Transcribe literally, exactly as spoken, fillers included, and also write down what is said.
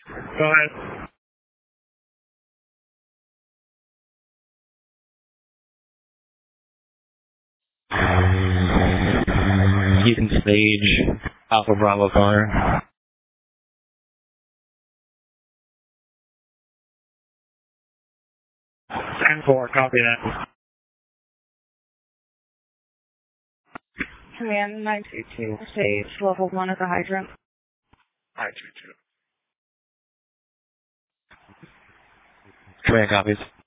Go ahead. You can stage Alpha Bravo car. ten four, copy that. Command nine two two, stage level one at the hydrant. nine two two. Command copies.